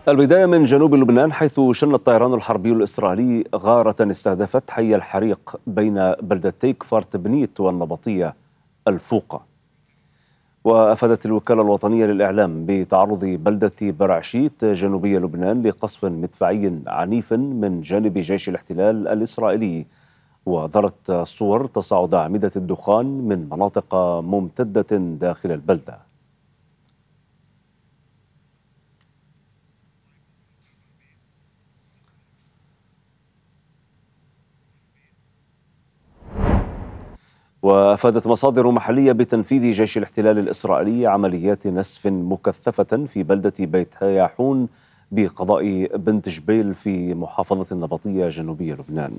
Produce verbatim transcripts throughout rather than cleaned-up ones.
البداية من جنوب لبنان، حيث شن الطيران الحربي الإسرائيلي غارة استهدفت حي الحريق بين بلدتي كفر تبنيت والنبطية الفوقة. وأفادت الوكالة الوطنية للإعلام بتعرض بلدة برعشيت جنوبي لبنان لقصف مدفعي عنيف من جانب جيش الاحتلال الإسرائيلي، وظهرت صور تصاعد أعمدة الدخان من مناطق ممتدة داخل البلدة. وأفادت مصادر محلية بتنفيذ جيش الاحتلال الإسرائيلي عمليات نسف مكثفة في بلدة بيت هياحون بقضاء بنت جبيل في محافظة النبطية جنوبي لبنان.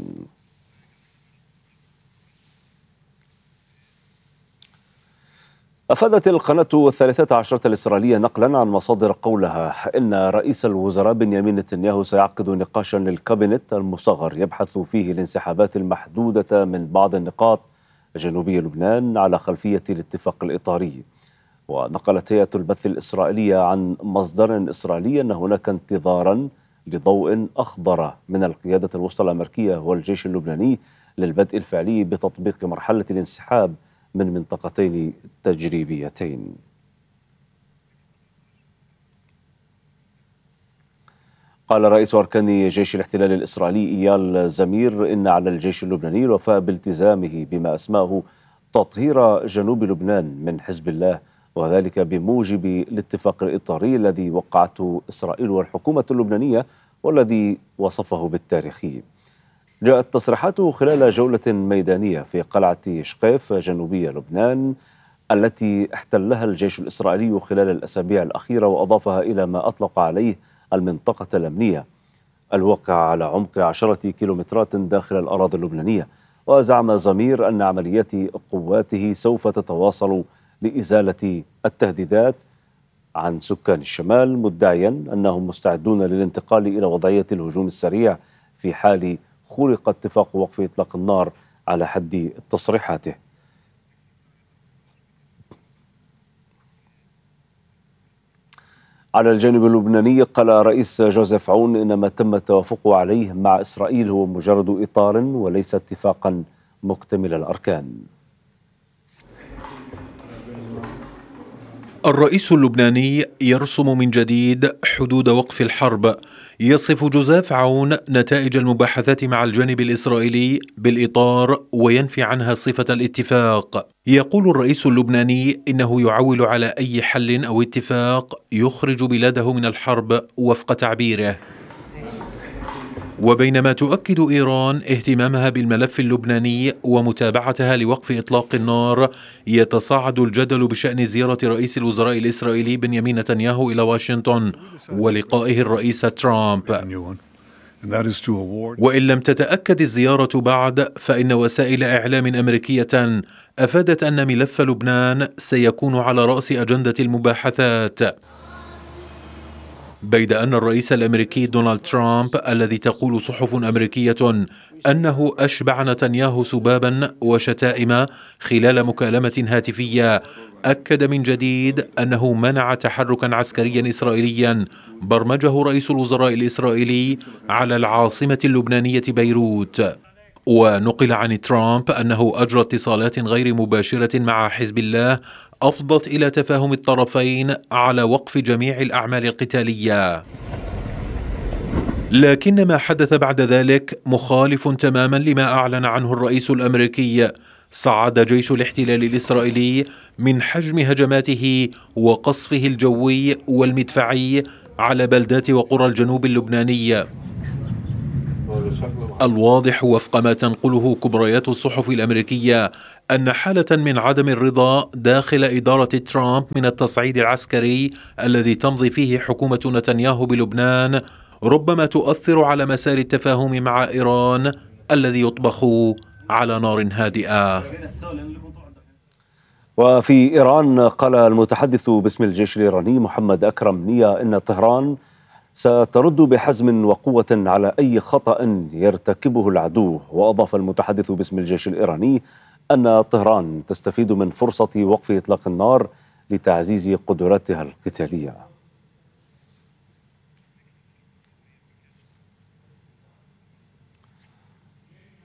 أفادت القناة الثالثة عشرة الإسرائيلية نقلا عن مصادر قولها إن رئيس الوزراء بنيامين نتنياهو سيعقد نقاشا للكابينت المصغر يبحث فيه الانسحابات المحدودة من بعض النقاط جنوبي لبنان على خلفية الاتفاق الإطاري. ونقلت هيئة البث الإسرائيلية عن مصدر إسرائيلي أن هناك انتظارا لضوء أخضر من القيادة الوسطى الأمريكية والجيش اللبناني للبدء الفعلي بتطبيق مرحلة الانسحاب من منطقتين تجريبيتين. قال رئيس أركان جيش الاحتلال الإسرائيلي إيال زمير إن على الجيش اللبناني الوفاء بالتزامه بما أسماه تطهير جنوب لبنان من حزب الله، وذلك بموجب الاتفاق الإطاري الذي وقعته إسرائيل والحكومة اللبنانية والذي وصفه بالتاريخي. جاءت تصريحاته خلال جولة ميدانية في قلعة شقيف جنوبي لبنان التي احتلها الجيش الإسرائيلي خلال الأسابيع الأخيرة، وأضافها إلى ما أطلق عليه المنطقة الأمنية الواقعة على عمق عشرة كيلومترات داخل الأراضي اللبنانية. وزعم زمير أن عمليات قواته سوف تتواصل لإزالة التهديدات عن سكان الشمال، مدعيا أنهم مستعدون للانتقال إلى وضعية الهجوم السريع في حال خلق اتفاق وقف إطلاق النار على حد تصريحاته. على الجانب اللبناني قال رئيس جوزيف عون إن ما تم التوافق عليه مع إسرائيل هو مجرد إطار وليس اتفاقا مكتمل الأركان. الرئيس اللبناني يرسم من جديد حدود وقف الحرب. يصف جوزيف عون نتائج المباحثات مع الجانب الإسرائيلي بالإطار وينفي عنها صفة الاتفاق. يقول الرئيس اللبناني إنه يعول على أي حل أو اتفاق يخرج بلاده من الحرب وفق تعبيره. وبينما تؤكد إيران اهتمامها بالملف اللبناني ومتابعتها لوقف إطلاق النار، يتصاعد الجدل بشأن زيارة رئيس الوزراء الإسرائيلي بنيامين نتنياهو إلى واشنطن ولقائه الرئيس ترامب. وإن لم تتأكد الزيارة بعد، فإن وسائل إعلام أمريكية أفادت أن ملف لبنان سيكون على رأس أجندة المباحثات، بيد أن الرئيس الأمريكي دونالد ترامب الذي تقول صحف أمريكية أنه أشبع نتنياهو سبابا وشتائم خلال مكالمة هاتفية، أكد من جديد أنه منع تحركا عسكريا إسرائيليا برمجه رئيس الوزراء الإسرائيلي على العاصمة اللبنانية بيروت. ونقل عن ترامب أنه أجرى اتصالات غير مباشرة مع حزب الله أفضت إلى تفاهم الطرفين على وقف جميع الأعمال القتالية. لكن ما حدث بعد ذلك مخالف تماما لما أعلن عنه الرئيس الأمريكي. صعد جيش الاحتلال الإسرائيلي من حجم هجماته وقصفه الجوي والمدفعي على بلدات وقرى الجنوب اللبناني. الواضح وفق ما تنقله كبريات الصحف الأمريكية أن حالة من عدم الرضا داخل إدارة ترامب من التصعيد العسكري الذي تمضي فيه حكومة نتنياهو بلبنان ربما تؤثر على مسار التفاهم مع إيران الذي يطبخ على نار هادئة. وفي إيران قال المتحدث باسم الجيش الإيراني محمد أكرم نية إن طهران سترد بحزم وقوة على أي خطأ يرتكبه العدو. وأضاف المتحدث باسم الجيش الإيراني أن طهران تستفيد من فرصة وقف إطلاق النار لتعزيز قدراتها القتالية.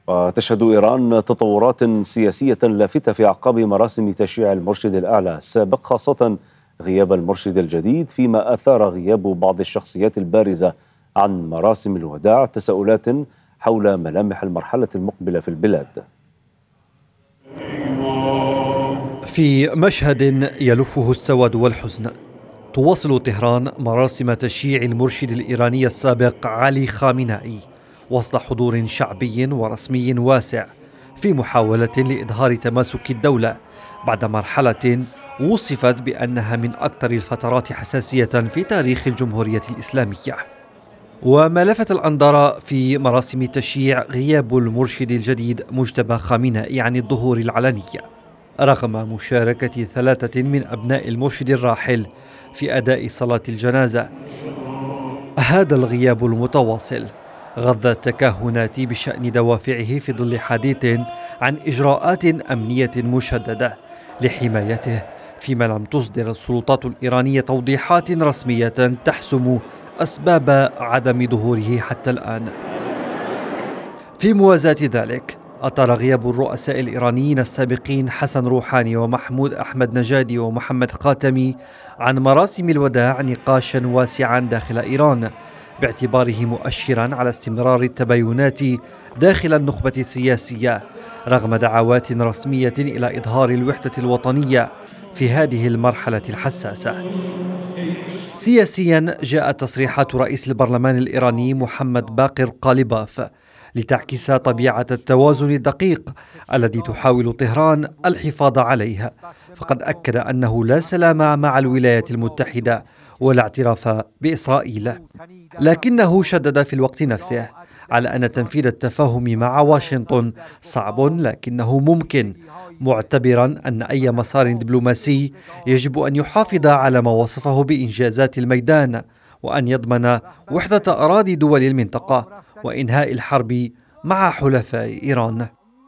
وتشهد إيران تطورات سياسية لافتة في أعقاب مراسم تشييع المرشد الأعلى السابق، خاصة غياب المرشد الجديد، فيما أثار غياب بعض الشخصيات البارزة عن مراسم الوداع تساؤلات حول ملامح المرحلة المقبلة في البلاد. في مشهد يلفه السواد والحزن، تواصل طهران مراسم تشييع المرشد الإيراني السابق علي خامنائي وسط حضور شعبي ورسمي واسع، في محاولة لإظهار تماسك الدولة بعد مرحلة وصفت بأنها من أكثر الفترات حساسية في تاريخ الجمهورية الإسلامية. وما لفت الأنظار في مراسم التشييع غياب المرشد الجديد مجتبى خامنائي عن الظهور العلني، رغم مشاركة ثلاثة من أبناء المرشد الراحل في أداء صلاة الجنازة. هذا الغياب المتواصل غض التكهنات بشأن دوافعه في ظل حديث عن إجراءات أمنية مشددة لحمايته، فيما لم تصدر السلطات الإيرانية توضيحات رسمية تحسم أسباب عدم ظهوره حتى الآن. في موازاة ذلك، أطال غياب الرؤساء الإيرانيين السابقين حسن روحاني ومحمود أحمد نجادي ومحمد خاتمي عن مراسم الوداع نقاشا واسعا داخل إيران، باعتباره مؤشرا على استمرار التباينات داخل النخبة السياسية، رغم دعوات رسمية إلى إظهار الوحدة الوطنية في هذه المرحلة الحساسة. سياسيا، جاءت تصريحات رئيس البرلمان الإيراني محمد باقر قالباف لتعكس طبيعة التوازن الدقيق الذي تحاول طهران الحفاظ عليه، فقد أكد أنه لا سلام مع الولايات المتحدة ولا اعتراف بإسرائيل، لكنه شدد في الوقت نفسه على أن تنفيذ التفاهم مع واشنطن صعب لكنه ممكن، معتبرا أن أي مسار دبلوماسي يجب أن يحافظ على ما وصفه بإنجازات الميدان، وأن يضمن وحدة أراضي دول المنطقة وإنهاء الحرب مع حلفاء إيران.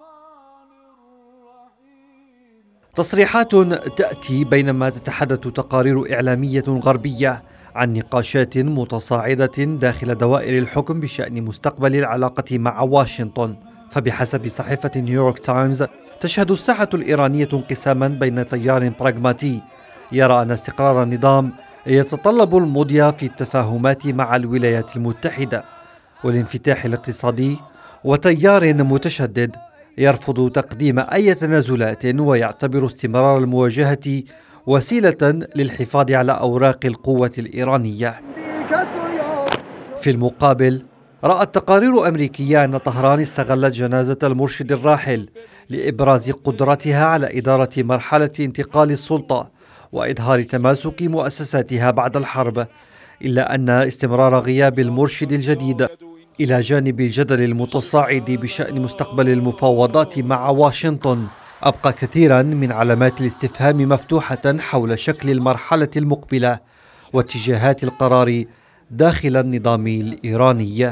تصريحات تأتي بينما تتحدث تقارير إعلامية غربية عن نقاشات متصاعدة داخل دوائر الحكم بشأن مستقبل العلاقة مع واشنطن. فبحسب صحيفة نيويورك تايمز، تشهد الساحة الإيرانية انقساما بين تيار براغماتي يرى أن استقرار النظام يتطلب المضي في التفاهمات مع الولايات المتحدة والانفتاح الاقتصادي، وتيار متشدد يرفض تقديم أي تنازلات ويعتبر استمرار المواجهة وسيلة للحفاظ على أوراق القوة الإيرانية. في المقابل، رأت تقارير أمريكية أن طهران استغلت جنازة المرشد الراحل لإبراز قدرتها على إدارة مرحلة انتقال السلطة وإظهار تماسك مؤسساتها بعد الحرب، إلا أن استمرار غياب المرشد الجديد إلى جانب الجدل المتصاعد بشأن مستقبل المفاوضات مع واشنطن أبقى كثيرا من علامات الاستفهام مفتوحة حول شكل المرحلة المقبلة واتجاهات القرار داخل النظام الإيراني.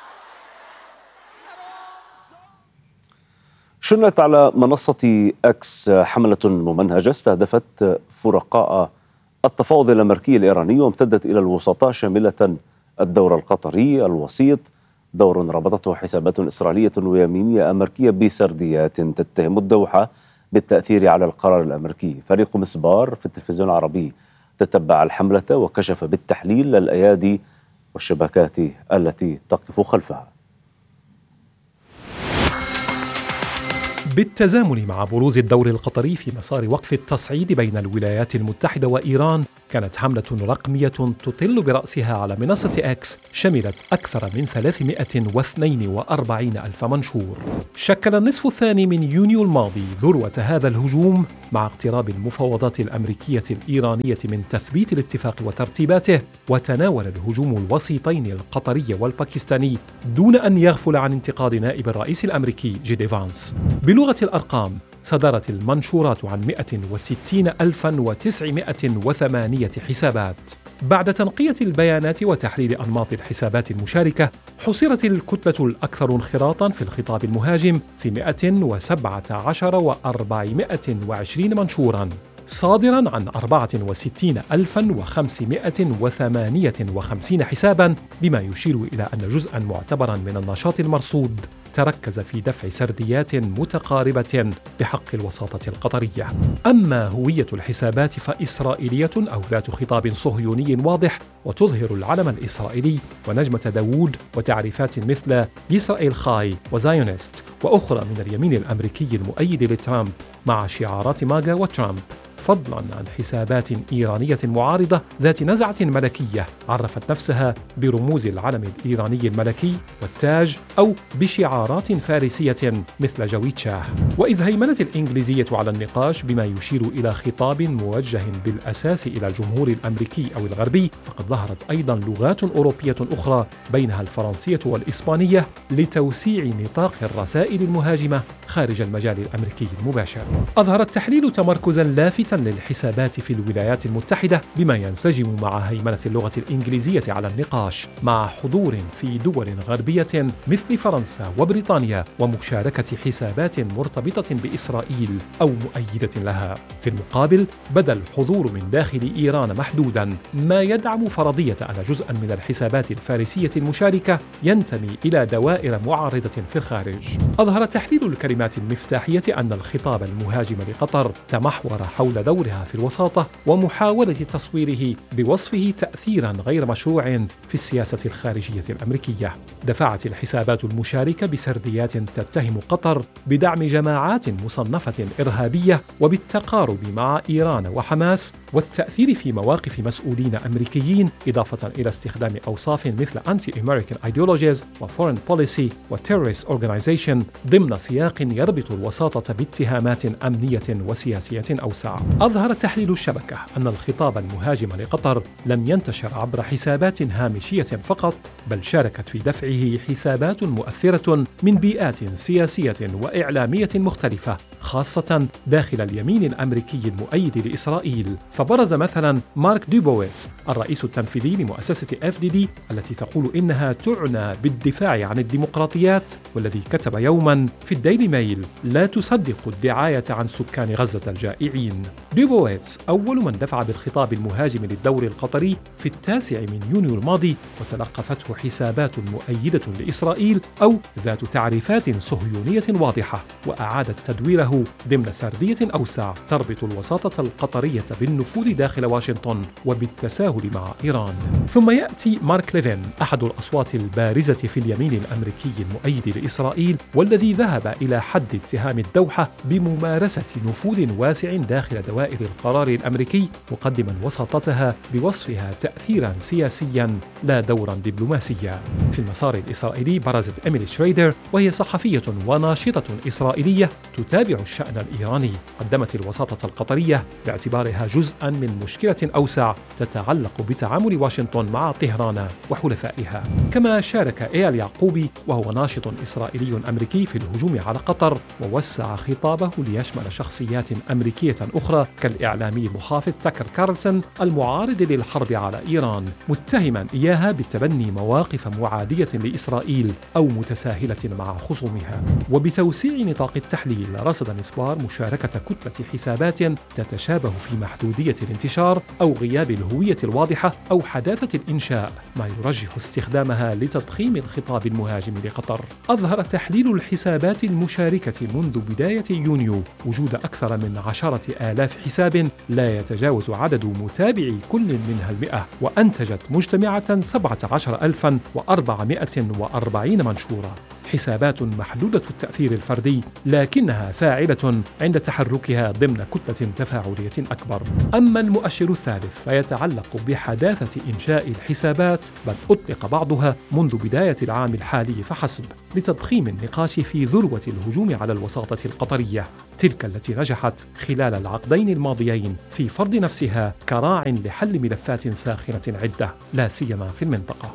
شنت على منصة أكس حملة ممنهجة استهدفت فرقاء التفاوض الأمريكي الإيراني وامتدت إلى الوسطاء، شاملة الدور القطري الوسيط، دور ربطته حسابات إسرائيلية ويمينية أمريكية بسرديات تتهم الدوحة بالتأثير على القرار الأمريكي. فريق مسبار في التلفزيون العربي تتبع الحملة وكشف بالتحليل الأيادي والشبكات التي تقف خلفها. بالتزامن مع بروز الدور القطري في مسار وقف التصعيد بين الولايات المتحدة وإيران، كانت حملة رقمية تطل برأسها على منصة إكس شملت أكثر من ثلاثمائة واثنين وأربعين ألف منشور. شكل النصف الثاني من يونيو الماضي ذروة هذا الهجوم مع اقتراب المفاوضات الأمريكية الإيرانية من تثبيت الاتفاق وترتيباته، وتناول الهجوم الوسيطين القطري والباكستاني دون أن يغفل عن انتقاد نائب الرئيس الأمريكي جيدي فانس. بلغة الأرقام، صدرت المنشورات عن مئة وستين ألفا وتسعمائة وثمانية حسابات. بعد تنقية البيانات وتحليل أنماط الحسابات المشاركة، حصرت الكتلة الأكثر انخراطاً في الخطاب المهاجم في مئة وسبعة عشر وأربعمائة وعشرين منشوراً، صادراً عن أربعة وستين ألفا وخمسمائة وثمانية وخمسين حساباً، بما يشير إلى أن جزءاً معتبراً من النشاط المرصود تركز في دفع سرديات متقاربة بحق الوساطة القطرية. أما هوية الحسابات فإسرائيلية أو ذات خطاب صهيوني واضح وتظهر العلم الإسرائيلي ونجمة داوود وتعريفات مثل إسرائيل خاي وزايونست، وأخرى من اليمين الأمريكي المؤيد لترامب مع شعارات ماغا وترامب، فضلاً عن حسابات إيرانية معارضة ذات نزعة ملكية عرفت نفسها برموز العلم الإيراني الملكي والتاج أو بشعارات فارسية مثل جويد شاه. وإذ هيمنت الإنجليزية على النقاش بما يشير إلى خطاب موجه بالأساس إلى الجمهور الأمريكي أو الغربي، فقد ظهرت أيضاً لغات أوروبية أخرى بينها الفرنسية والإسبانية لتوسيع نطاق الرسائل المهاجمة خارج المجال الأمريكي المباشر. أظهر التحليل تمركزاً لافتا للحسابات في الولايات المتحدة بما ينسجم مع هيمنة اللغة الإنجليزية على النقاش، مع حضور في دول غربية مثل فرنسا وبريطانيا ومشاركة حسابات مرتبطة بإسرائيل أو مؤيدة لها. في المقابل بدا الحضور من داخل إيران محدودا، ما يدعم فرضية أن جزءا من الحسابات الفارسية المشاركة ينتمي إلى دوائر معارضة في الخارج. أظهر تحليل الكلمات المفتاحية أن الخطاب المهاجم لقطر تمحور حول دورها في الوساطة ومحاولة تصويره بوصفه تأثيرا غير مشروع في السياسة الخارجية الأمريكية. دفعت الحسابات المشاركة بسرديات تتهم قطر بدعم جماعات مصنفة إرهابية وبالتقارب مع إيران وحماس والتأثير في مواقف مسؤولين أمريكيين، إضافة إلى استخدام أوصاف مثل Anti-American Ideologies وForeign Policy وTerrorist Organization ضمن سياق يربط الوساطة باتهامات أمنية وسياسية أوسع. أظهر تحليل الشبكة أن الخطاب المهاجم لقطر لم ينتشر عبر حسابات هامشية فقط، بل شاركت في دفعه حسابات مؤثرة من بيئات سياسية وإعلامية مختلفة، خاصة داخل اليمين الأمريكي المؤيد لإسرائيل. فبرز مثلا مارك دوبويتس الرئيس التنفيذي لمؤسسة إف دي دي التي تقول إنها تعنى بالدفاع عن الديمقراطيات، والذي كتب يوما في الديلي ميل: لا تصدق الدعاية عن سكان غزة الجائعين. دوبويتس أول من دفع بالخطاب المهاجم للدور القطري في التاسع من يونيو الماضي، وتلقفته حسابات مؤيدة لإسرائيل أو ذات تعريفات صهيونية واضحة، وأعادت تدويره ضمن سردية أوسع تربط الوساطة القطرية بالنفوذ داخل واشنطن وبالتساهل مع إيران. ثم يأتي مارك ليفين أحد الأصوات البارزة في اليمين الأمريكي المؤيد لإسرائيل، والذي ذهب إلى حد اتهام الدوحة بممارسة نفوذ واسع داخل دوائر القرار الأمريكي، مقدما وساطتها بوصفها تأثيرا سياسيا لا دورا دبلوماسيا. في المسار الإسرائيلي برزت إيميلي شريدر، وهي صحفية وناشطة إسرائيلية تتابع الشأن الإيراني. قدمت الوساطة القطرية باعتبارها جزءا من مشكلة أوسع تتعلق بتعامل واشنطن مع طهران وحلفائها. كما شارك إيال يعقوبي وهو ناشط إسرائيلي أمريكي في الهجوم على قطر، ووسع خطابه ليشمل شخصيات أمريكية أخرى كالإعلامي المحافظ تاكر كارلسون المعارض للحرب على إيران، متهما إياها بتبني مواقف معادية لإسرائيل أو متساهلة مع خصومها. وبتوسيع نطاق التحليل رصد مسبار مشاركة كتلة حسابات تتشابه في محدودية الانتشار أو غياب الهوية الواضحة أو حداثة الإنشاء، ما يرجح استخدامها لتضخيم الخطاب المهاجم لقطر. أظهر تحليل الحسابات المشاركة منذ بداية يونيو وجود أكثر من عشرة آلاف حساب لا يتجاوز عدد متابعي كل منها المئة، وأنتجت مجتمعة سبعة عشر ألفا وأربعمائة وأربعين منشورة. حسابات محدودة التأثير الفردي، لكنها فاعلة عند تحركها ضمن كتلة تفاعلية أكبر. أما المؤشر الثالث فيتعلق بحداثة إنشاء الحسابات، بل أطلق بعضها منذ بداية العام الحالي فحسب، لتضخيم النقاش في ذروة الهجوم على الوساطة القطرية، تلك التي نجحت خلال العقدين الماضيين في فرض نفسها كراع لحل ملفات ساخنة عدة، لا سيما في المنطقة.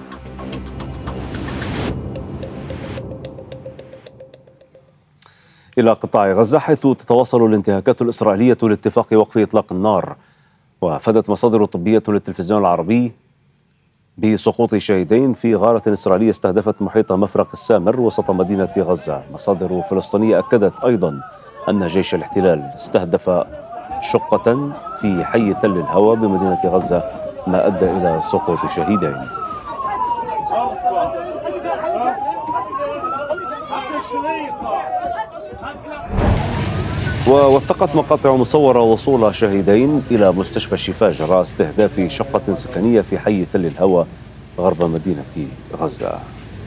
إلى قطاع غزة، حيث تتواصل الانتهاكات الإسرائيلية لاتفاق وقف إطلاق النار. وأفادت مصادر طبية للتلفزيون العربي بسقوط شهيدين في غارة إسرائيلية استهدفت محيط مفرق السامر وسط مدينة غزة. مصادر فلسطينية أكدت أيضا أن جيش الاحتلال استهدف شقة في حي تل الهوى بمدينة غزة، ما أدى إلى سقوط شهيدين. ووثقت مقاطع مصورة وصول شهيدين إلى مستشفى الشفاء جراء استهداف شقة سكنية في حي تل الهوى غرب مدينة غزة.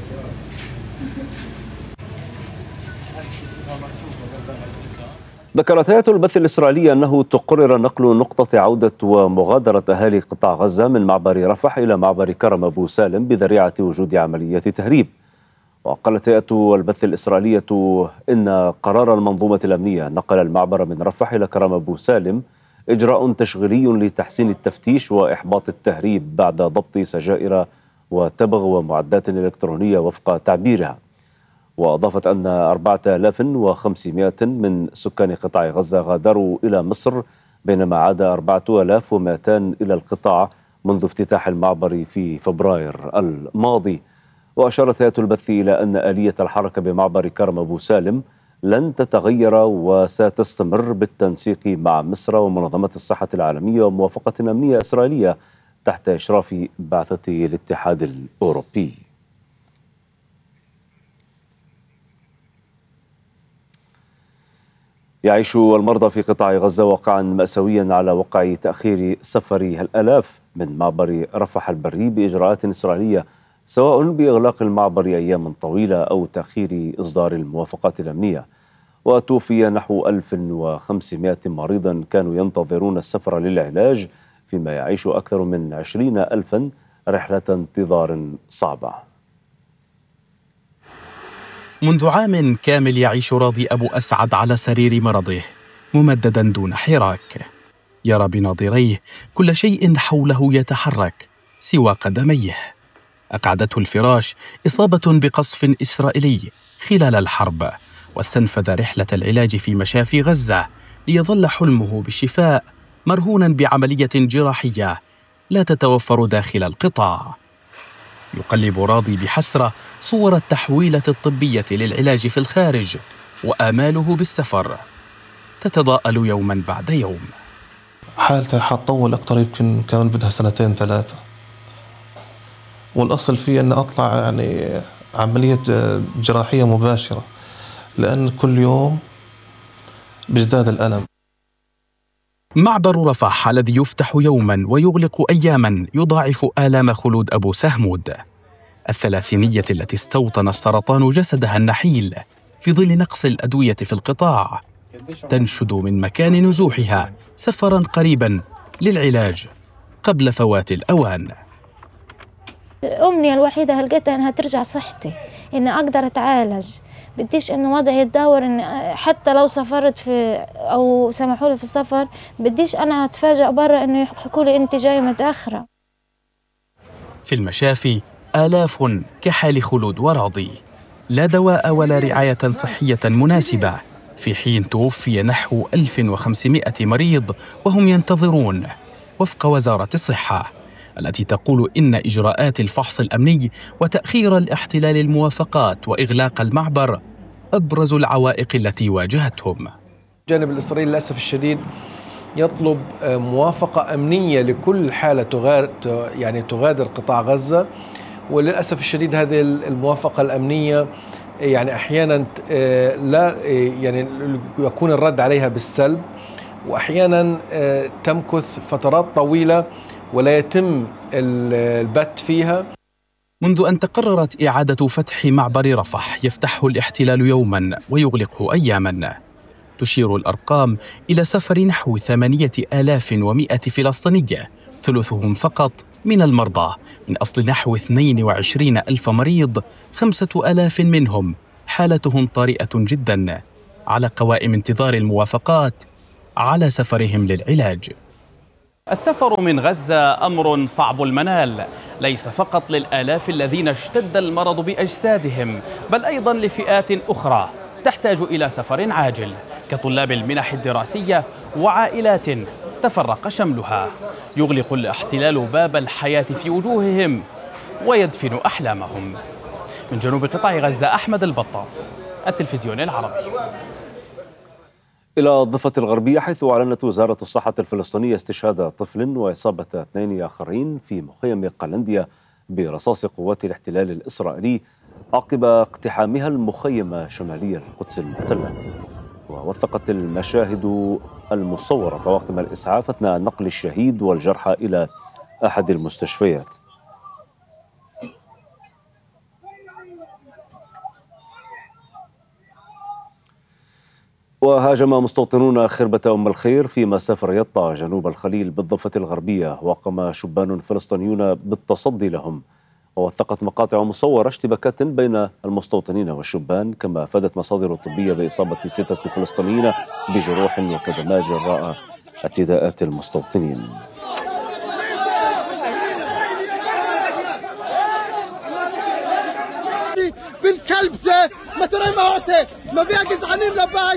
ذكرت هيئة البث الإسرائيلية أنه تقرر نقل نقطة عودة ومغادرة أهالي قطاع غزة من معبر رفح إلى معبر كرم أبو سالم بذريعة وجود عملية تهريب. وقالت هيئة البث الإسرائيلية إن قرار المنظومة الأمنية نقل المعبر من رفح إلى كرم أبو سالم إجراء تشغيلي لتحسين التفتيش وإحباط التهريب بعد ضبط سجائر وتبغ ومعدات إلكترونية وفق تعبيرها. وأضافت أن أربعة آلاف وخمسمائة من سكان قطاع غزة غادروا إلى مصر بينما عاد أربعة آلاف ومئتين إلى القطاع منذ افتتاح المعبر في فبراير الماضي. وأشارت هيئة البث إلى أن آلية الحركة بمعبر كرم أبو سالم لن تتغير وستستمر بالتنسيق مع مصر ومنظمة الصحة العالمية وموافقة أمنية إسرائيلية تحت إشراف بعثة الاتحاد الأوروبي. يعيش المرضى في قطاع غزة واقعا مأساويا على وقع تأخير سفر الآلاف من معبر رفح البري بإجراءات إسرائيلية، سواء بإغلاق المعبر أيام طويلة أو تأخير إصدار الموافقات الأمنية. وتوفي نحو ألف وخمسمائة مريضا كانوا ينتظرون السفر للعلاج، فيما يعيش أكثر من عشرين ألفا رحلة انتظار صعبة. منذ عام كامل يعيش راضي أبو أسعد على سرير مرضه ممددا دون حراك، يرى بناظريه كل شيء حوله يتحرك سوى قدميه. أقعدته الفراش إصابة بقصف إسرائيلي خلال الحرب، واستنفذ رحلة العلاج في مشافي غزة ليظل حلمه بالشفاء مرهونا بعملية جراحية لا تتوفر داخل القطاع. يقلب راضي بحسرة صور التحويلة الطبية للعلاج في الخارج، وآماله بالسفر تتضاءل يوما بعد يوم. حالته حتطول أكتر، يمكن كمان بدها سنتين ثلاثة، والأصل فيه أن أطلع يعني عملية جراحية مباشرة، لأن كل يوم بيزداد الألم. معبر رفح الذي يفتح يوما ويغلق أياما يضاعف آلام خلود أبو سهمود، الثلاثينية التي استوطن السرطان جسدها النحيل في ظل نقص الأدوية في القطاع، تنشد من مكان نزوحها سفرا قريبا للعلاج قبل فوات الأوان. الأمنية الوحيدة هلقيتها أنها ترجع صحتي، إني أقدر أتعالج. بديش إنه وضعي يتدهور، إن حتى لو سافرت في أو سمحوا لي في السفر بديش أنا أتفاجأ برا إنه يحكوا لي أنت جاي متأخرة. في المشافي آلاف كحال خلود وراضي، لا دواء ولا رعاية صحية مناسبة، في حين توفي نحو ألف وخمسمائة مريض وهم ينتظرون وفق وزارة الصحة، التي تقول إن إجراءات الفحص الأمني وتأخير الاحتلال الموافقات وإغلاق المعبر أبرز العوائق التي واجهتهم. الجانب الإسرائيلي للأسف الشديد يطلب موافقة أمنية لكل حالة تغادر يعني تغادر قطاع غزة، وللأسف الشديد هذه الموافقة الأمنية يعني أحيانا لا يعني يكون الرد عليها بالسلب، وأحيانا تمكث فترات طويلة ولا يتم البت فيها. منذ أن تقررت إعادة فتح معبر رفح يفتحه الاحتلال يوما ويغلقه أياما، تشير الأرقام إلى سفر نحو ثمانية آلاف ومئة فلسطيني، ثلثهم فقط من المرضى، من أصل نحو اثنين وعشرين ألف مريض خمسة آلاف منهم حالتهم طارئة جدا على قوائم انتظار الموافقات على سفرهم للعلاج. السفر من غزة أمر صعب المنال، ليس فقط للآلاف الذين اشتد المرض بأجسادهم، بل أيضا لفئات أخرى تحتاج إلى سفر عاجل، كطلاب المنح الدراسية وعائلات تفرق شملها. يغلق الاحتلال باب الحياة في وجوههم ويدفن أحلامهم. من جنوب قطاع غزة، أحمد البطة، التلفزيون العربي. إلى الضفة الغربية، حيث أعلنت وزارة الصحة الفلسطينية استشهاد طفل وإصابة اثنين آخرين في مخيم قلنديا برصاص قوات الاحتلال الإسرائيلي عقب اقتحامها المخيم شمالي القدس المحتلة. ووثقت المشاهد المصورة طواقم الإسعاف أثناء نقل الشهيد والجرحى إلى أحد المستشفيات. وهاجم مستوطنون خربة أم الخير في مسافة يطا جنوب الخليل بالضفة الغربية، وقام شبان فلسطينيون بالتصدي لهم. ووثقت مقاطع مصورة اشتباكات بين المستوطنين والشبان، كما أفادت مصادر طبية بإصابة ستة فلسطينيين بجروح وكدمات جراء اعتداءات المستوطنين. بالكلب زي ما ترى ما هو سي ما فيها جزعنين لباي.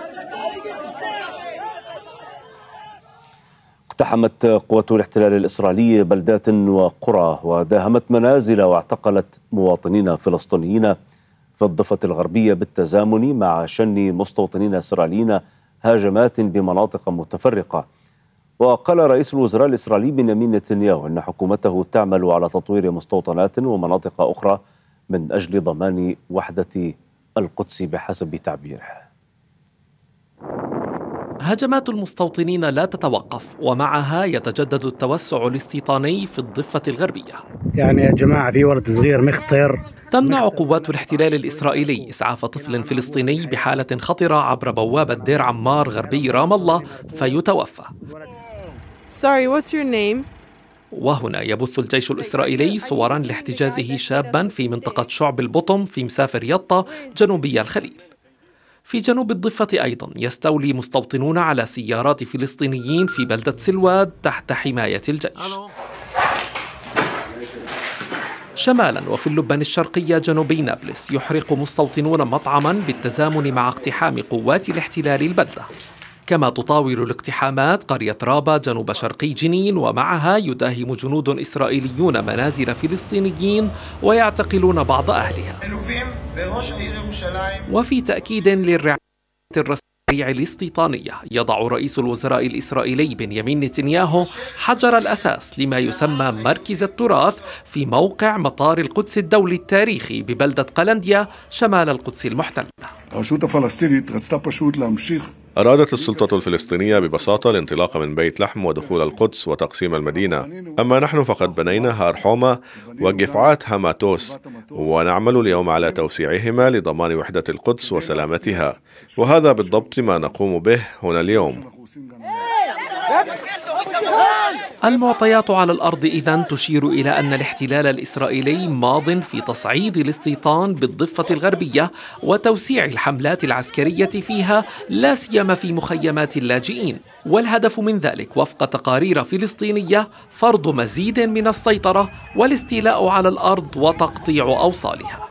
اقتحمت قوات الاحتلال الإسرائيلي بلدات وقرى وداهمت منازل واعتقلت مواطنين فلسطينيين في الضفة الغربية بالتزامن مع شن مستوطنين إسرائيليين هاجمات بمناطق متفرقة. وقال رئيس الوزراء الإسرائيلي بنيامين نتنياهو أن حكومته تعمل على تطوير مستوطنات ومناطق أخرى من أجل ضمان وحدة القدس بحسب تعبيره. هجمات المستوطنين لا تتوقف، ومعها يتجدد التوسع الاستيطاني في الضفة الغربية. يعني يا جماعة في ولد صغير مختر. تمنع قوات الاحتلال الإسرائيلي إسعاف طفل فلسطيني بحالة خطرة عبر بوابة دير عمار غربي رام الله فيتوفى. Sorry, what's your name? وهنا يبث الجيش الإسرائيلي صورا لاحتجازه شابا في منطقة شعب البطم في مسافر يطا جنوبي الخليل. في جنوب الضفة أيضا يستولي مستوطنون على سيارات فلسطينيين في بلدة سلواد تحت حماية الجيش. شمالا وفي اللبنان الشرقية جنوبي نابلس يحرق مستوطنون مطعما بالتزامن مع اقتحام قوات الاحتلال البلدة. كما تطاول الاقتحامات قرية رابا جنوب شرقي جنين، ومعها يداهم جنود إسرائيليون منازل فلسطينيين ويعتقلون بعض أهلها. وفي تأكيد للرعاية الرسمية الاستيطانية، يضع رئيس الوزراء الإسرائيلي بنيامين نتنياهو حجر الأساس لما يسمى مركز التراث في موقع مطار القدس الدولي التاريخي ببلدة قلنديا شمال القدس المحتلة. أرادت السلطة الفلسطينية ببساطة الانطلاق من بيت لحم ودخول القدس وتقسيم المدينة، أما نحن فقد بنينا هار حومة وجفعات هاماتوس، ونعمل اليوم على توسيعهما لضمان وحدة القدس وسلامتها، وهذا بالضبط ما نقوم به هنا اليوم. المعطيات على الأرض إذن تشير إلى أن الاحتلال الإسرائيلي ماض في تصعيد الاستيطان بالضفة الغربية وتوسيع الحملات العسكرية فيها، لا سيما في مخيمات اللاجئين، والهدف من ذلك وفق تقارير فلسطينية فرض مزيد من السيطرة والاستيلاء على الأرض وتقطيع أوصالها.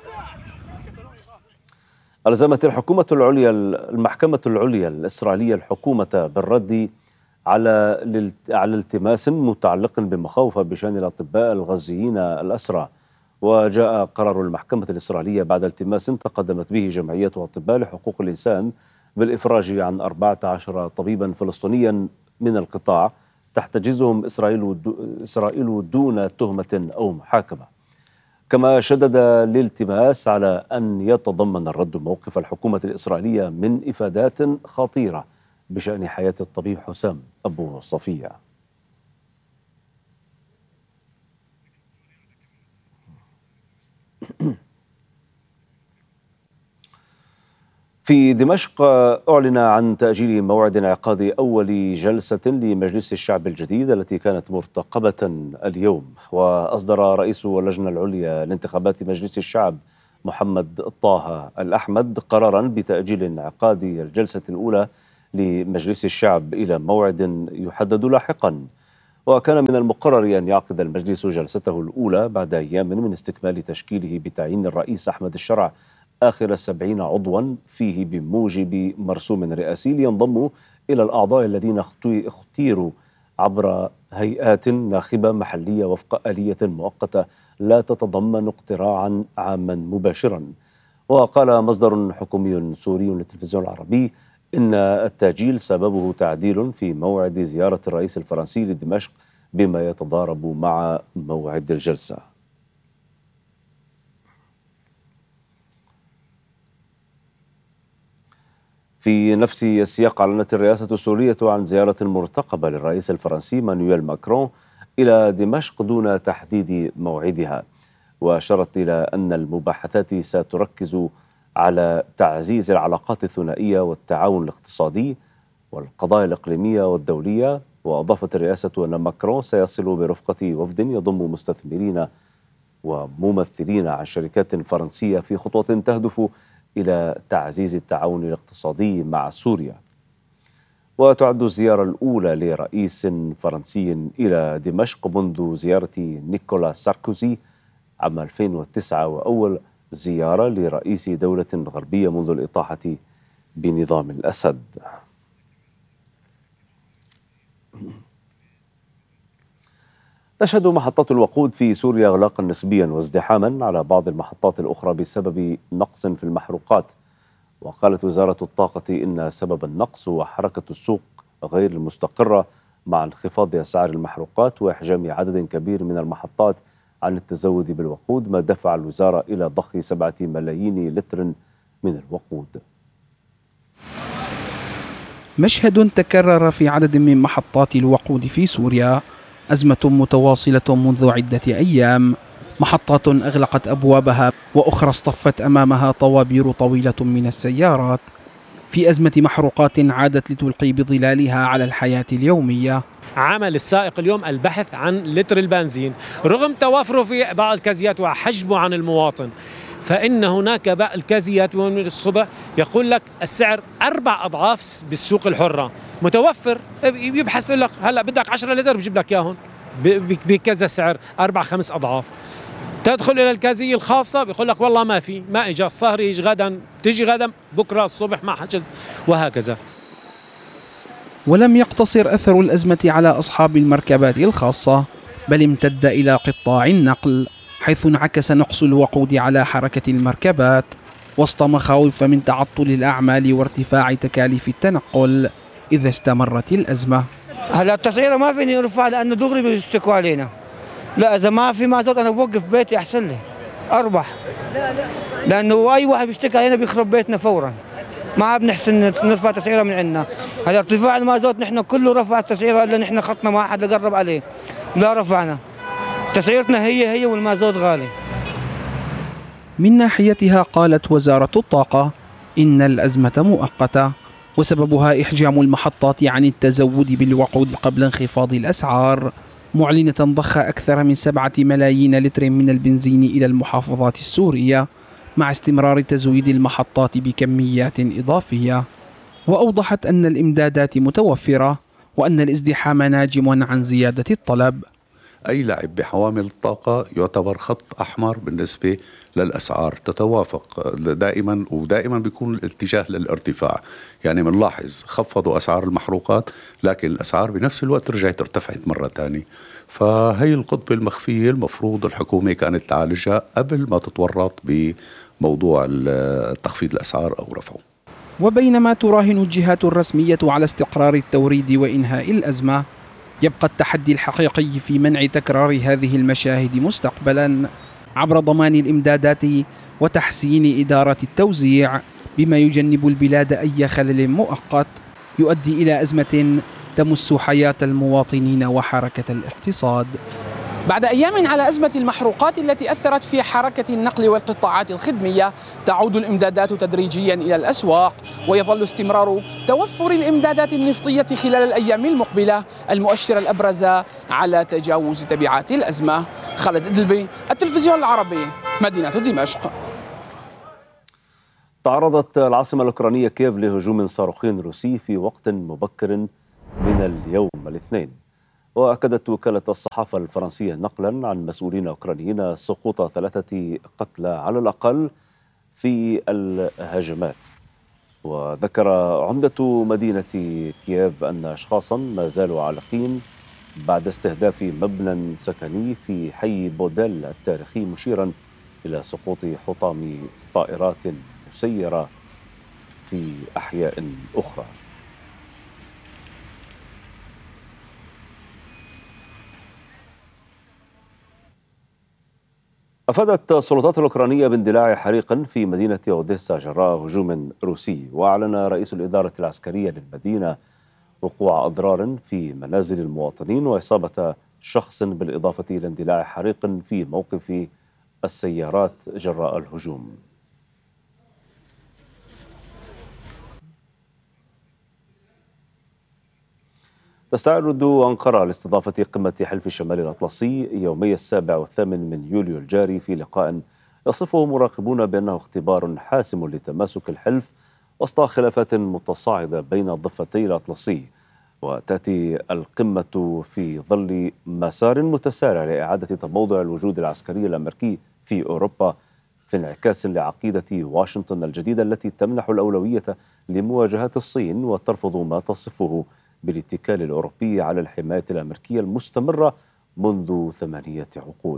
ألزمت الحكومة العليا المحكمة العليا الإسرائيلية الحكومة بالرد على على التماس متعلق بمخاوف بشأن الأطباء الغزيين الأسرى. وجاء قرار المحكمة الإسرائيلية بعد التماس تقدمت به جمعية أطباء لحقوق الإنسان بالإفراج عن أربعة عشر طبيبا فلسطينيا من القطاع تحتجزهم إسرائيل إسرائيل دون تهمة أو محاكمة. كما شدد الالتماس على أن يتضمن الرد موقف الحكومة الإسرائيلية من إفادات خطيرة بشأن حياة الطبيب حسام أبو صفية. في دمشق أعلن عن تأجيل موعد انعقاد أول جلسة لمجلس الشعب الجديد التي كانت مرتقبة اليوم. وأصدر رئيس اللجنة العليا لانتخابات مجلس الشعب محمد طه الأحمد قرارا بتأجيل انعقاد الجلسة الأولى لمجلس الشعب إلى موعد يحدد لاحقا. وكان من المقرر أن يعقد المجلس جلسته الأولى بعد أيام من استكمال تشكيله بتعيين الرئيس أحمد الشرع آخر سبعين عضوا فيه بموجب مرسوم رئاسي لينضموا إلى الأعضاء الذين اختيروا عبر هيئات ناخبة محلية وفق آلية مؤقتة لا تتضمن اقتراعا عاما مباشرا. وقال مصدر حكومي سوري للتلفزيون العربي إن التأجيل سببه تعديل في موعد زيارة الرئيس الفرنسي لدمشق بما يتضارب مع موعد الجلسة. في نفس السياق أعلنت الرئاسة السورية عن زيارة مرتقبة للرئيس الفرنسي مانويل ماكرون إلى دمشق دون تحديد موعدها، وأشارت إلى أن المباحثات ستركز على تعزيز العلاقات الثنائية والتعاون الاقتصادي والقضايا الإقليمية والدولية. وأضافت الرئاسة أن ماكرون سيصل برفقة وفد يضم مستثمرين وممثلين عن شركات فرنسية في خطوة تهدف إلى تعزيز التعاون الاقتصادي مع سوريا. وتعد الزيارة الأولى لرئيس فرنسي إلى دمشق منذ زيارة نيكولا ساركوزي عام ألفين وتسعة، وأول زيارة لرئيس دولة غربية منذ الإطاحة بنظام الأسد. تشهد محطات الوقود في سوريا إغلاقا نسبيا وازدحاما على بعض المحطات الأخرى بسبب نقص في المحروقات. وقالت وزارة الطاقة إن سبب النقص هو حركة السوق غير المستقرة مع انخفاض أسعار المحروقات وإحجام عدد كبير من المحطات عن التزود بالوقود، ما دفع الوزارة إلى ضخ سبعة ملايين لتر من الوقود. مشهد تكرر في عدد من محطات الوقود في سوريا، أزمة متواصلة منذ عدة أيام، محطات أغلقت أبوابها وأخرى اصطفت أمامها طوابير طويلة من السيارات، في أزمة محروقات عادت لتلقي بظلالها على الحياة اليومية. عمل السائق اليوم البحث عن لتر البنزين رغم توافره في بعض الكازيات وحجبه عن المواطن، فإن هناك بعض الكازيات من الصبح يقول لك السعر أربع أضعاف بالسوق الحرة متوفر، يبحث لك هلا بدك عشرة لتر بجيب لك إياهم بكذا سعر أربع خمس أضعاف. تدخل إلى الكازية الخاصة بيقول لك والله ما في، ما إجا الصهر، يجي غدا، تيجي غدا بكرة الصبح ما حجز، وهكذا. ولم يقتصر أثر الأزمة على أصحاب المركبات الخاصة، بل امتد إلى قطاع النقل، حيث انعكس نقص الوقود على حركة المركبات وسط مخاوف من تعطل الأعمال وارتفاع تكاليف التنقل إذا استمرت الأزمة. هلا التسعيرة ما فيني أرفع لأنه دغري بيشتكوا علينا. لا إذا ما في مازوت أنا بوقف بيتي أحسن لي أربح، لأنه أي واحد بيشتكي علينا بيخرب بيتنا فورا. ما عاد بنحسن نرفع تسعيرة من عندنا. هذا ارتفاع المازوت نحن كله رفع التسعيرة إلا نحن خطنا ما حد قرب عليه، لا رفعنا. تسعيرتنا هي هي والمازوت غالي. من ناحيتها قالت وزارة الطاقة إن الأزمة مؤقتة وسببها إحجام المحطات عن التزود بالوقود قبل انخفاض الأسعار، معلنة ضخ أكثر من سبعة ملايين لتر من البنزين إلى المحافظات السورية مع استمرار تزويد المحطات بكميات إضافية. وأوضحت أن الإمدادات متوفرة وأن الازدحام ناجم عن زيادة الطلب. أي لعب بحوامل الطاقة يعتبر خط أحمر بالنسبة للأسعار، تتوافق دائما ودائما بيكون الاتجاه للارتفاع. يعني بنلاحظ خفضوا أسعار المحروقات لكن الأسعار بنفس الوقت رجعت ارتفعت مرة تانية. فهي القطبة المخفية المفروض الحكومة كانت تعالجها قبل ما تتورط بموضوع تخفيض الأسعار أو رفعه. وبينما تراهن الجهات الرسمية على استقرار التوريد وإنهاء الأزمة، يبقى التحدي الحقيقي في منع تكرار هذه المشاهد مستقبلا عبر ضمان الإمدادات وتحسين إدارة التوزيع، بما يجنب البلاد أي خلل مؤقت يؤدي إلى أزمة تمس حياة المواطنين وحركة الاقتصاد. بعد أيام على أزمة المحروقات التي أثرت في حركة النقل والقطاعات الخدمية، تعود الإمدادات تدريجيا إلى الأسواق، ويظل استمرار توفر الإمدادات النفطية خلال الأيام المقبلة المؤشر الأبرز على تجاوز تبعات الأزمة. خالد إدلبي، التلفزيون العربي، مدينة دمشق. تعرضت العاصمة الأوكرانية كييف لهجوم صاروخي روسي في وقت مبكر من اليوم الاثنين. وأكدت وكالة الصحافة الفرنسية نقلا عن مسؤولين أوكرانيين سقوط ثلاثة قتلى على الأقل في الهجمات. وذكر عمدة مدينة كييف أن أشخاصا ما زالوا عالقين بعد استهداف مبنى سكني في حي بوديل التاريخي، مشيرا إلى سقوط حطام طائرات مسيرة في أحياء أخرى. أفادت السلطات الأوكرانية باندلاع حريق في مدينة أوديسا جراء هجوم روسي، وأعلن رئيس الإدارة العسكرية للمدينة وقوع أضرار في منازل المواطنين وإصابة شخص، بالإضافة إلى اندلاع حريق في موقف السيارات جراء الهجوم. تستعد أنقرة لاستضافة قمة حلف الشمال الأطلسي يومي السابع والثامن من يوليو الجاري، في لقاء يصفه مراقبون بأنه اختبار حاسم لتماسك الحلف وسط خلافات متصاعدة بين الضفتي الأطلسي. وتأتي القمة في ظل مسار متسارع لإعادة تموضع الوجود العسكري الأمريكي في أوروبا، في انعكاس لعقيدة واشنطن الجديدة التي تمنح الأولوية لمواجهة الصين وترفض ما تصفه بالاتكال الأوروبي على الحماية الأمريكية المستمرة منذ ثمانية عقود.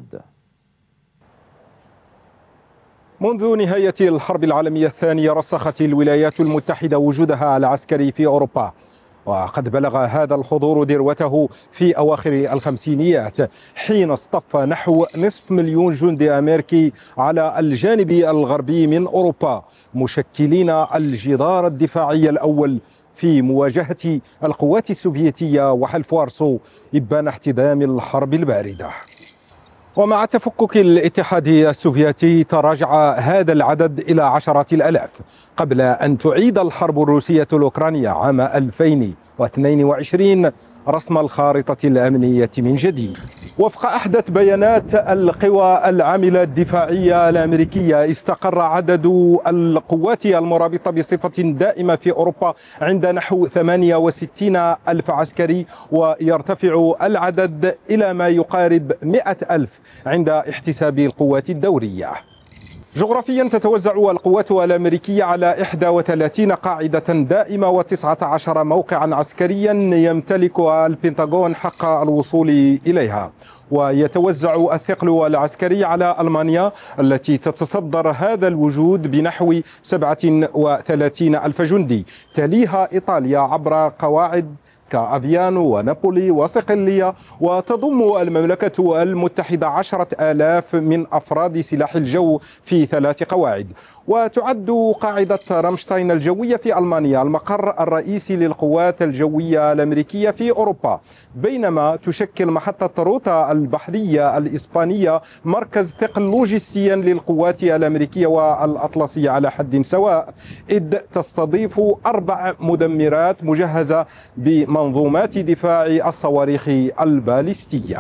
منذ نهاية الحرب العالمية الثانية رسخت الولايات المتحدة وجودها العسكري في أوروبا، وقد بلغ هذا الحضور ذروته في أواخر الخمسينيات حين اصطف نحو نصف مليون جندي أمريكي على الجانب الغربي من أوروبا، مشكلين الجدار الدفاعي الأول في مواجهة القوات السوفيتية وحلف وارسو إبان احتدام الحرب الباردة. ومع تفكك الاتحاد السوفيتي تراجع هذا العدد إلى عشرات الآلاف، قبل أن تعيد الحرب الروسية الأوكرانية عام ألفين واثنين وعشرين رسم الخارطة الأمنية من جديد. وفق أحدث بيانات القوى العاملة الدفاعية الأمريكية، استقر عدد القوات المرابطة بصفة دائمة في أوروبا عند نحو ثمانية وستين ألف عسكري، ويرتفع العدد إلى ما يقارب مئة ألف عند احتساب القوات الدورية. جغرافيا تتوزع القوات الأمريكية على إحدى وثلاثين قاعدة دائمة وتسعة عشر موقعا عسكريا يمتلك البنتاغون حق الوصول إليها. ويتوزع الثقل العسكري على ألمانيا التي تتصدر هذا الوجود بنحو سبعة وثلاثين ألف جندي، تليها إيطاليا عبر قواعد كأفيانو ونابولي وصقلية، وتضم المملكة المتحدة عشرة آلاف من أفراد سلاح الجو في ثلاث قواعد. وتعد قاعدة رامشتاين الجوية في ألمانيا المقر الرئيسي للقوات الجوية الأمريكية في أوروبا، بينما تشكل محطة روتا البحرية الإسبانية مركز ثقل لوجستيا للقوات الأمريكية والأطلسية على حد سواء، إذ تستضيف أربع مدمرات مجهزة بمنظومات دفاع الصواريخ الباليستية.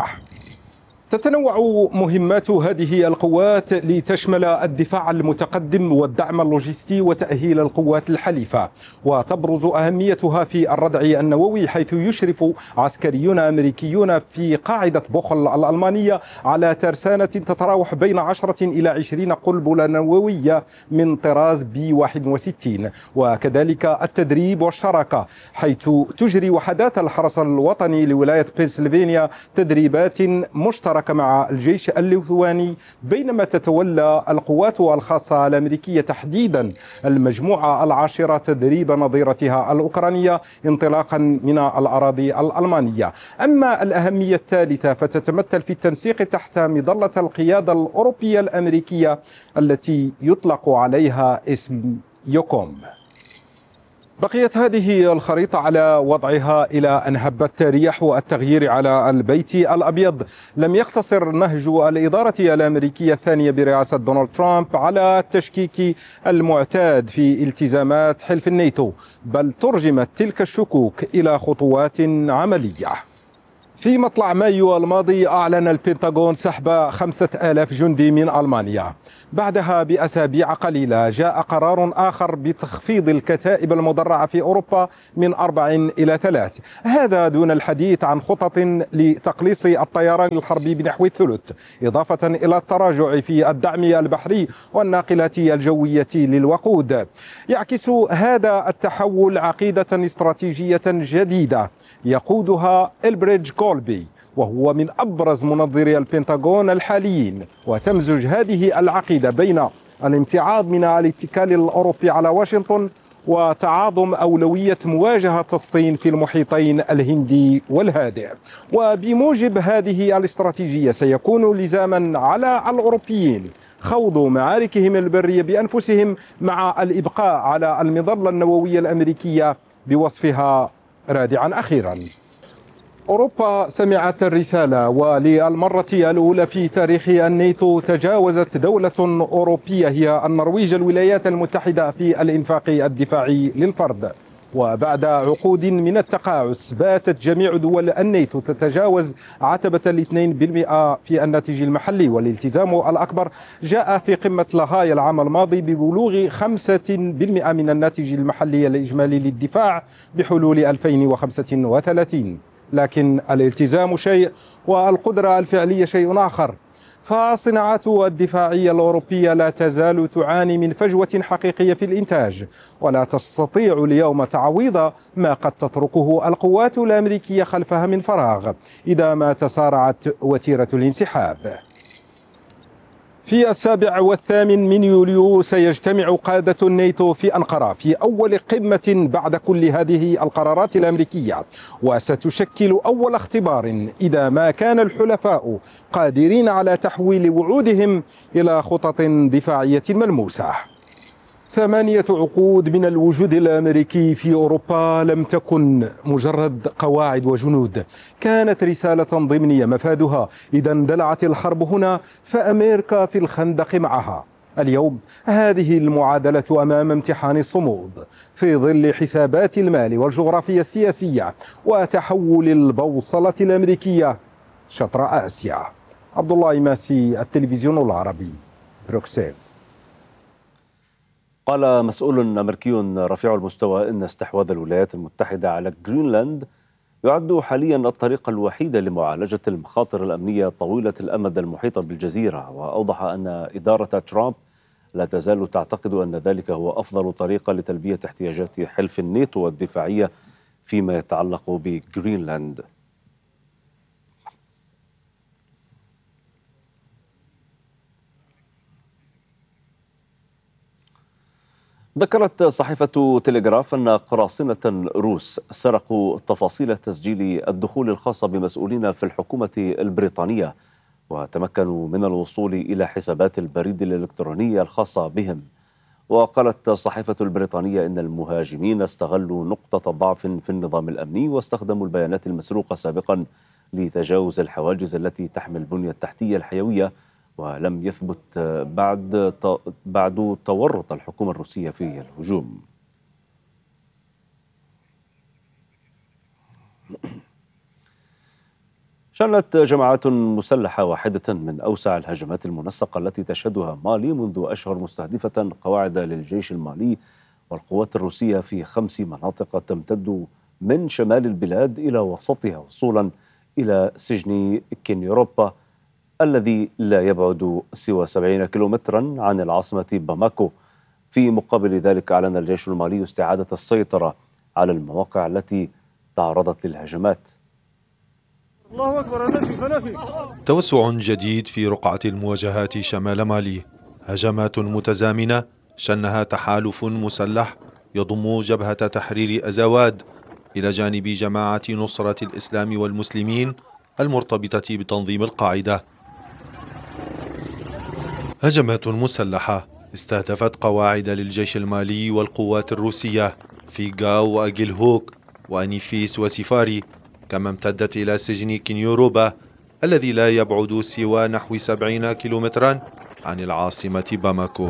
تتنوع مهمات هذه القوات لتشمل الدفاع المتقدم والدعم اللوجستي وتأهيل القوات الحليفة، وتبرز أهميتها في الردع النووي، حيث يشرف عسكريون أمريكيون في قاعدة بوخل الألمانية على ترسانة تتراوح بين عشرة إلى عشرين قنبلة نووية من طراز بي واحد وستين، وكذلك التدريب والشراكة، حيث تجري وحدات الحرس الوطني لولاية بنسلفانيا تدريبات مشتركة مع الجيش الليثواني، بينما تتولى القوات الخاصة الأمريكية تحديدا المجموعة العاشرة تدريب نظيرتها الأوكرانية انطلاقا من الأراضي الألمانية. أما الأهمية الثالثة فتتمثل في التنسيق تحت مظلة القيادة الأوروبية الأمريكية التي يطلق عليها اسم يوكوم. بقيت هذه الخريطة على وضعها إلى أن هبت رياح التغيير على البيت الأبيض. لم يقتصر نهج الإدارة الأمريكية الثانية برئاسة دونالد ترامب على التشكيك المعتاد في التزامات حلف الناتو، بل ترجمت تلك الشكوك إلى خطوات عملية. في مطلع مايو الماضي أعلن البنتاغون سحب خمسة آلاف جندي من ألمانيا. بعدها بأسابيع قليلة جاء قرار آخر بتخفيض الكتائب المدرعة في أوروبا من أربع إلى ثلاث، هذا دون الحديث عن خطط لتقليص الطيران الحربي بنحو الثلث، إضافة إلى التراجع في الدعم البحري والناقلات الجوية للوقود. يعكس هذا التحول عقيدة استراتيجية جديدة يقودها إلبريدج كولبي، وهو من أبرز منظري البنتاغون الحاليين، وتمزج هذه العقيدة بين الامتعاض من الاتكال الأوروبي على واشنطن وتعاظم أولوية مواجهة الصين في المحيطين الهندي والهادئ. وبموجب هذه الاستراتيجية سيكون لزاما على الأوروبيين خوض معاركهم البرية بأنفسهم مع الإبقاء على المظلة النووية الأمريكية بوصفها رادعا أخيرا. أوروبا سمعت الرسالة، وللمرة الأولى في تاريخ الناتو تجاوزت دولة أوروبية هي النرويج الولايات المتحدة في الإنفاق الدفاعي للفرد. وبعد عقود من التقاعس باتت جميع دول الناتو تتجاوز عتبة الاثنين بالمئة في الناتج المحلي، والالتزام الأكبر جاء في قمة لاهاي العام الماضي ببلوغ خمسة بالمئة من الناتج المحلي الإجمالي للدفاع بحلول ألفين وخمسة وثلاثين. لكن الالتزام شيء والقدرة الفعلية شيء آخر، فالصناعات الدفاعية الأوروبية لا تزال تعاني من فجوة حقيقية في الإنتاج، ولا تستطيع اليوم تعويض ما قد تتركه القوات الأمريكية خلفها من فراغ إذا ما تسارعت وتيرة الانسحاب. في السابع والثامن من يوليو سيجتمع قادة الناتو في أنقرة في أول قمة بعد كل هذه القرارات الأمريكية، وستشكل أول اختبار إذا ما كان الحلفاء قادرين على تحويل وعودهم إلى خطط دفاعية ملموسة. ثمانية عقود من الوجود الأمريكي في أوروبا لم تكن مجرد قواعد وجنود، كانت رسالة ضمنية مفادها إذا اندلعت الحرب هنا فأمريكا في الخندق معها. اليوم هذه المعادلة أمام امتحان الصمود في ظل حسابات المال والجغرافيا السياسية وتحول البوصلة الأمريكية شطر آسيا. عبد الله ماسي، التلفزيون العربي، بروكسل. قال مسؤول أمريكي رفيع المستوى إن استحواذ الولايات المتحدة على جرينلاند يعد حاليا الطريقة الوحيدة لمعالجة المخاطر الأمنية طويلة الأمد المحيطة بالجزيرة. وأوضح أن إدارة ترامب لا تزال تعتقد أن ذلك هو أفضل طريقة لتلبية احتياجات حلف الناتو الدفاعية فيما يتعلق بجرينلاند. ذكرت صحيفة تلغراف أن قراصنة روس سرقوا تفاصيل تسجيل الدخول الخاصة بمسؤولين في الحكومة البريطانية، وتمكنوا من الوصول إلى حسابات البريد الإلكتروني الخاصة بهم. وقالت الصحيفة البريطانية إن المهاجمين استغلوا نقطة ضعف في النظام الأمني واستخدموا البيانات المسروقة سابقا لتجاوز الحواجز التي تحمي البنية التحتية الحيوية، ولم يثبت بعد بعد تورط الحكومة الروسية في الهجوم. شنت جماعات مسلحة واحدة من أوسع الهجمات المنسقة التي تشهدها مالي منذ أشهر مستهدفة قواعد للجيش المالي والقوات الروسية في خمس مناطق تمتد من شمال البلاد إلى وسطها وصولا إلى سجن كينيوروبا الذي لا يبعد سوى سبعين كيلومترا عن العاصمة باماكو. في مقابل ذلك أعلن الجيش المالي استعادة السيطرة على المواقع التي تعرضت للهجمات. الله أكبر. توسع جديد في رقعة المواجهات شمال مالي، هجمات متزامنة شنها تحالف مسلح يضم جبهة تحرير أزاواد إلى جانب جماعة نصرة الإسلام والمسلمين المرتبطة بتنظيم القاعدة. هجمات مسلحة استهدفت قواعد للجيش المالي والقوات الروسية في غاو وأجيلهوك وأنيفيس وسيفاري، كما امتدت إلى سجن كينيوروبا الذي لا يبعد سوى نحو سبعين كيلومترا عن العاصمة باماكو.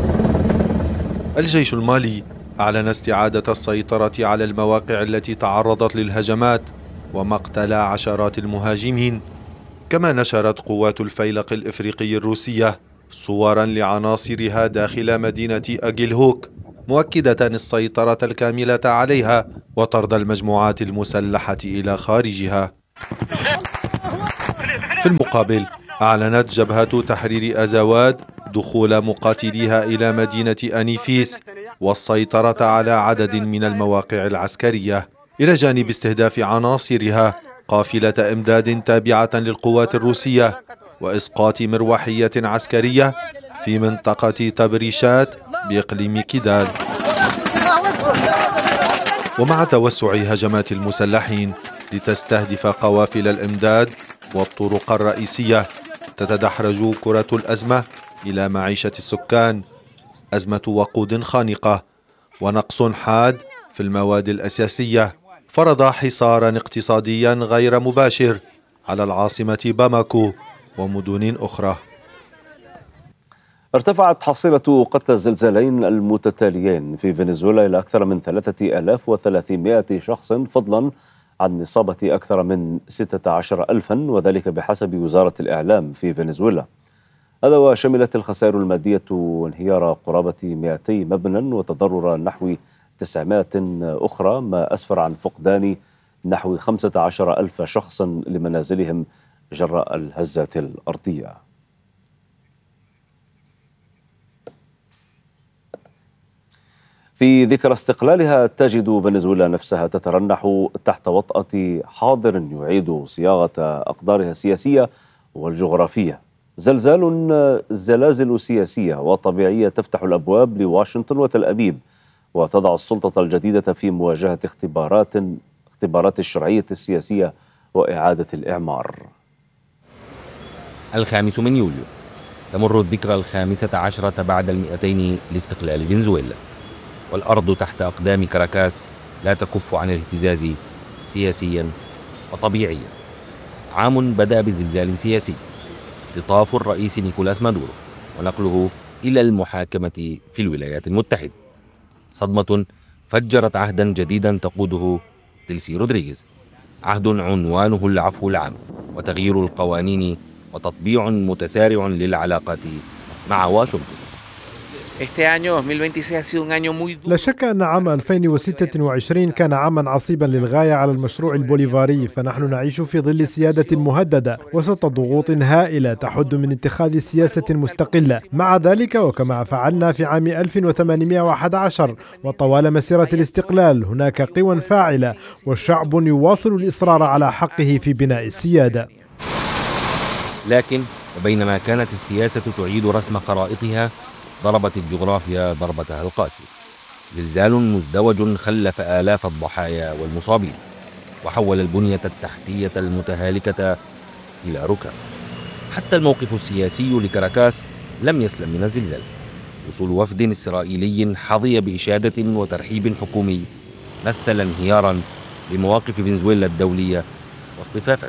الجيش المالي أعلن استعادة السيطرة على المواقع التي تعرضت للهجمات ومقتل عشرات المهاجمين، كما نشرت قوات الفيلق الإفريقي الروسية صورا لعناصرها داخل مدينة أجيلهوك، مؤكدة السيطرة الكاملة عليها وطرد المجموعات المسلحة إلى خارجها. في المقابل أعلنت جبهة تحرير أزاواد دخول مقاتليها إلى مدينة أنيفيس والسيطرة على عدد من المواقع العسكرية، إلى جانب استهداف عناصرها قافلة إمداد تابعة للقوات الروسية وإسقاط مروحية عسكرية في منطقة تبريشات بإقليم كيدال. ومع توسع هجمات المسلحين لتستهدف قوافل الإمداد والطرق الرئيسية، تتدحرج كرة الأزمة إلى معيشة السكان. أزمة وقود خانقة ونقص حاد في المواد الأساسية فرض حصارا اقتصاديا غير مباشر على العاصمة باماكو ومدن أخرى. ارتفعت حصيلة قتلى الزلزالين المتتاليين في فنزويلا إلى أكثر من ثلاثة آلاف وثلاثمائة شخص، فضلا عن إصابة أكثر من ستة عشر ألفا، وذلك بحسب وزارة الإعلام في فنزويلا. هذا وشملت الخسائر المادية وانهيار قرابة مئتي مبنى وتضرر نحو تسعمائة أخرى، ما أسفر عن فقدان نحو خمسة عشر ألف شخص لمنازلهم جراء الهزات الأرضية. في ذكرى استقلالها تجد فنزويلا نفسها تترنح تحت وطأة حاضر يعيد صياغة أقدارها السياسية والجغرافية. زلزال زلازل سياسية وطبيعية تفتح الأبواب لواشنطن وتل أبيب، وتضع السلطة الجديدة في مواجهة اختبارات اختبارات الشرعية السياسية وإعادة الإعمار. الخامس من يوليو تمر الذكرى الخامسة عشرة بعد المئتين لاستقلال فنزويلا، والأرض تحت أقدام كاراكاس لا تكف عن الاهتزاز سياسيا وطبيعيا. عام بدأ بزلزال سياسي، اختطاف الرئيس نيكولاس مادورو ونقله إلى المحاكمة في الولايات المتحدة. صدمة فجرت عهدا جديدا تقوده ديلسي رودريغيز، عهد عنوانه العفو العام وتغيير القوانين وتطبيع متسارع للعلاقات مع واشنطن. لا شك أن عام ألفين وستة وعشرين كان عاما عصيبا للغاية على المشروع البوليفاري، فنحن نعيش في ظل سيادة مهددة وسط ضغوط هائلة تحد من اتخاذ سياسة مستقلة. مع ذلك وكما فعلنا في عام ألف وثمانمائة وأحد عشر وطوال مسيرة الاستقلال، هناك قوى فاعلة والشعب يواصل الإصرار على حقه في بناء السيادة. لكن بينما كانت السياسة تعيد رسم خرائطها، ضربت الجغرافيا ضربتها القاسية. زلزال مزدوج خلف آلاف الضحايا والمصابين، وحول البنية التحتية المتهالكة إلى ركام. حتى الموقف السياسي لكاراكاس لم يسلم من الزلزال. وصول وفد إسرائيلي حظي بإشادة وترحيب حكومي مثل انهيارا لمواقف فنزويلا الدولية واصطفافتها.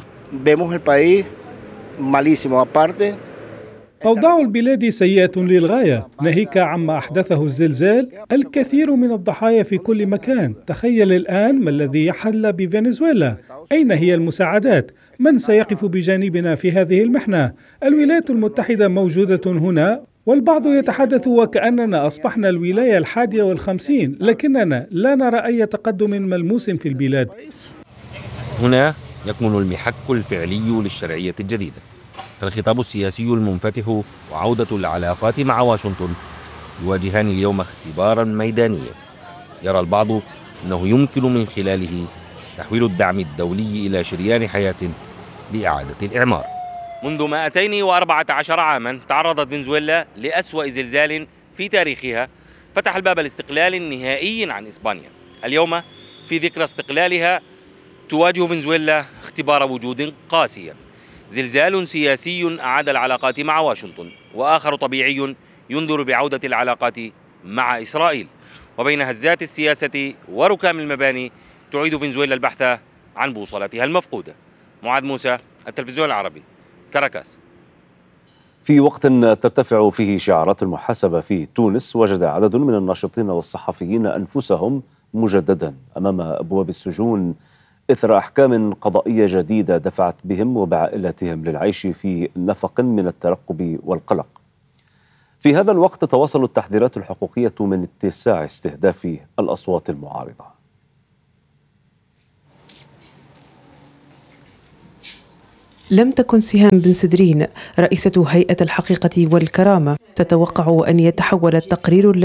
أوضاع البلاد سيئة للغاية، ناهيك عما أحدثه الزلزال. الكثير من الضحايا في كل مكان. تخيل الآن ما الذي يحل بفنزويلا. أين هي المساعدات؟ من سيقف بجانبنا في هذه المحنة؟ الولايات المتحدة موجودة هنا، والبعض يتحدث وكأننا أصبحنا الولاية الحادية والخمسين، لكننا لا نرى أي تقدم ملموس في البلاد. هنا يكمن المحك الفعلي للشرعية الجديدة، فالخطاب السياسي المنفتح وعودة العلاقات مع واشنطن يواجهان اليوم اختبارا ميدانيا. يرى البعض أنه يمكن من خلاله تحويل الدعم الدولي إلى شريان حياة بإعادة الإعمار. منذ مئتين وأربعة عشر عاما تعرضت فنزويلا لأسوأ زلزال في تاريخها، فتح الباب الاستقلال نهائيا عن إسبانيا. اليوم في ذكرى استقلالها تواجه فنزويلا اختبار وجود قاسيا، زلزال سياسي أعاد العلاقات مع واشنطن، وآخر طبيعي ينذر بعودة العلاقات مع إسرائيل. وبين هزات السياسة وركام المباني تعيد فنزويلا البحث عن بوصلتها المفقودة. معاذ موسى، التلفزيون العربي، كاراكاس. في وقت ترتفع فيه شعارات المحاسبة في تونس، وجد عدد من الناشطين والصحفيين أنفسهم مجددا أمام أبواب السجون إثر أحكام قضائية جديدة دفعت بهم وبعائلتهم للعيش في نفق من الترقب والقلق. في هذا الوقت تواصل التحذيرات الحقوقية من اتساع استهداف الأصوات المعارضة. لم تكن سهام بن سدرين رئيسة هيئة الحقيقة والكرامة تتوقع أن يتحول التقرير